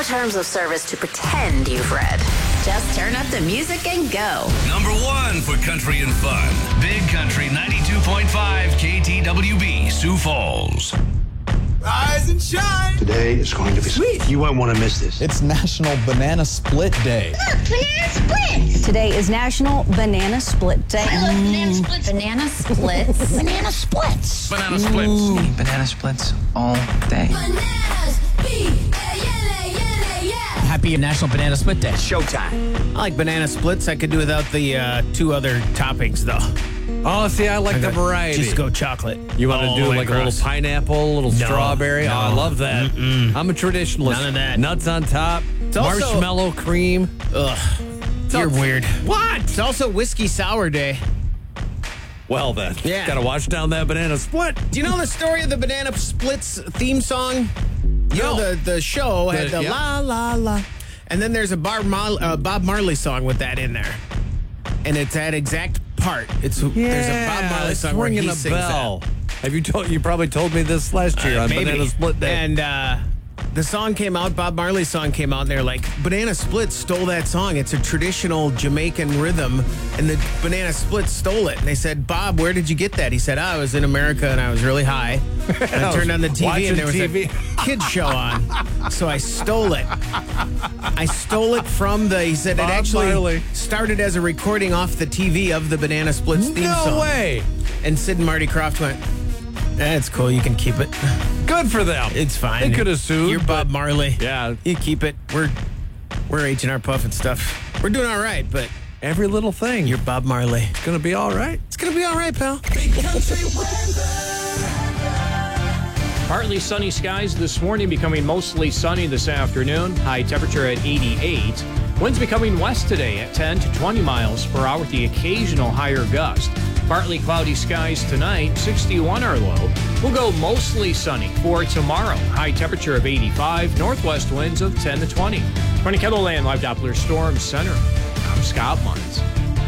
terms of service to pretend you've read. Just turn up the music and go. Number 1 for country and fun. Big Country 92.5 KTWB, Sioux Falls. Rise and shine. Today is going to be sweet. You won't want to miss this. It's National Banana Split Day. Look, banana splits. Today is National Banana Split Day. I love banana splits. Banana splits. Banana splits. Banana splits. Eating banana splits all day. Bananas. Happy National Banana Split Day. Showtime. I like banana splits. I could do without the 2 other toppings, though. Oh, see, I like the variety. Just go chocolate. You want to do like a little pineapple, a little strawberry? No. Oh, I love that. I'm a traditionalist. None of that. Nuts on top, also- marshmallow cream. Ugh. You're weird. What? It's also Whiskey Sour Day. Well, then. Yeah. Got to wash down that banana split. Do you know the story of the Banana Splits theme song? You know, the show had the la, la, la. And then there's a Bob Marley song with that in there. And it's that exact part. There's a Bob Marley song where he ringing a sings bell. that. Have you told? You probably told me this last year on Maybe. Banana Split Day. And the song came out, Bob Marley's song came out, and they're like, Banana Splits stole that song. It's a traditional Jamaican rhythm, and the Banana Splits stole it. And they said, Bob, where did you get that? He said, I was in America, and I was really high. And I turned on the TV, and there was a kids show on. So I stole it. I stole it from he said Bob it actually Marley. started as a recording off the TV of the Banana Splits theme song. No way. And Sid and Marty Krofft went, that's cool. You can keep it. Good for them. It's fine. They could have sued. You're Bob Marley. Yeah. You keep it. We're H&R Puff and stuff. We're doing all right, but Every little thing. you're Bob Marley. It's going to be all right. It's going to be all right, pal. Partly sunny skies this morning, becoming mostly sunny this afternoon. High temperature at 88. Winds becoming west today at 10 to 20 miles per hour with the occasional higher gust. Partly cloudy skies tonight, 61 our low. We'll go mostly sunny for tomorrow. High temperature of 85, northwest winds of 10 to 20. From the KELOLAND Live Doppler Storm Center, I'm Scott Munns.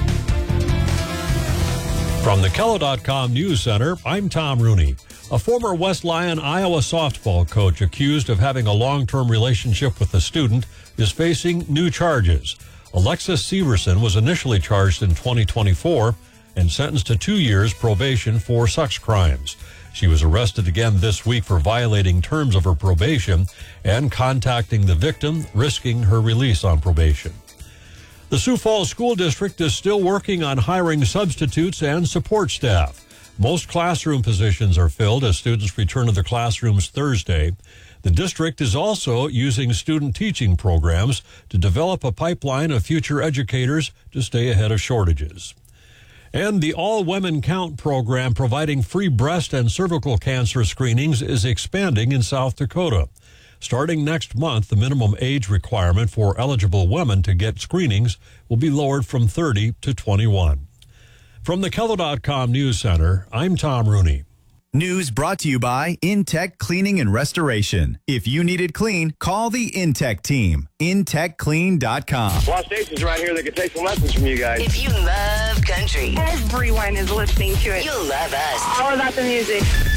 From the KELO.com News Center, I'm Tom Rooney. A former West Lyon, Iowa softball coach accused of having a long-term relationship with a student is facing new charges. Alexis Severson was initially charged in 2024 and sentenced to 2 years probation for sex crimes. She was arrested again this week for violating terms of her probation and contacting the victim, risking her release on probation. The Sioux Falls School District is still working on hiring substitutes and support staff. Most classroom positions are filled as students return to their classrooms Thursday. The district is also using student teaching programs to develop a pipeline of future educators to stay ahead of shortages. And the All Women Count program providing free breast and cervical cancer screenings is expanding in South Dakota. Starting next month, the minimum age requirement for eligible women to get screenings will be lowered from 30 to 21. From the KELO.com News Center, I'm Tom Rooney. News brought to you by InTech Cleaning and Restoration. If you need it clean, call the InTech team. InTechClean.com. Lost stations around here that could take some lessons from you guys. If you love country, everyone is listening to it. You'll love us. All about the music.